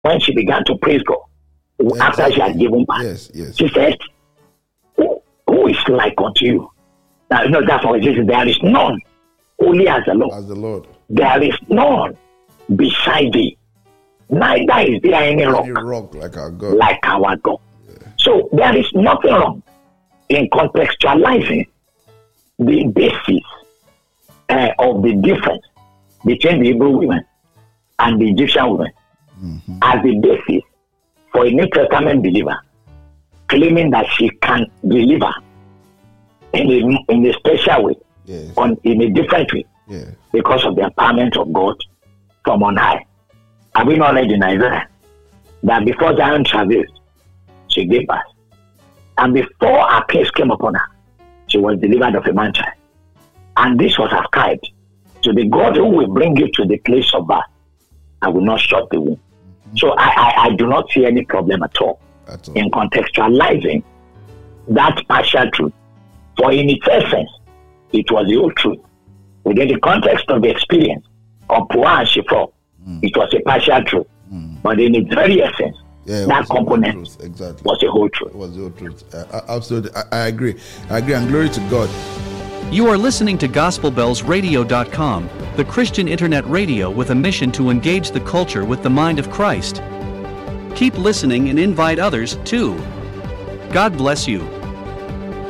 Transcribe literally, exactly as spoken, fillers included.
when she began to praise God, Exactly. after she had given birth, Yes, yes. she said, who, who is like unto you? Now, no, that's what it says. There is none, only as the Lord. As the Lord. There is none beside thee. Neither is there any rock, Any rock like our God. like our God. Yeah. So there is nothing wrong in contextualizing the basis uh, of the difference between the Hebrew women and the Egyptian women mm-hmm. as the basis for a New Testament believer claiming that she can deliver in a, in a special way, yes. on, in a different way, yeah. because of the empowerment of God from on high. Have we not read in Isaiah that before Zion travailed, she gave birth? And before her case came upon her, she was delivered of a man child. And this was ascribed to the God who will bring you to the place of birth. I will not shut the womb. Mm-hmm. So I, I, I do not see any problem at all, at all in contextualizing that partial truth. For in its essence, it was the whole truth. Within the context of the experience of Puah and Shiphrah, mm. it was a partial truth. Mm. But in its very essence, yeah, that component exactly. was the whole truth. It was the whole truth. Uh, absolutely. I, I agree. I agree. And glory to God. You are listening to Gospel Bells Radio dot com, the Christian internet radio with a mission to engage the culture with the mind of Christ. Keep listening and invite others too. God bless you.